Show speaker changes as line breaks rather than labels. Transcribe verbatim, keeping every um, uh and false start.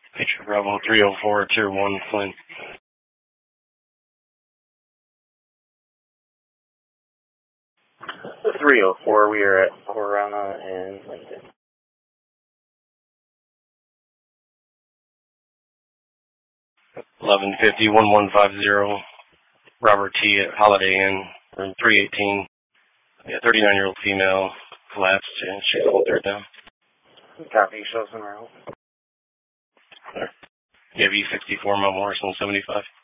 Picture Bravo three oh four, Tier one, Flint.
three oh four, we are at Corona and Lincoln.
eleven fifty, one one five zero, Robert T. at Holiday Inn, room three eighteen. Yeah, thirty-nine-year-old female collapsed and she's altered down.
Copy, shows them around.
Yeah, V sixty-four, Mount Morrison, seventy-five.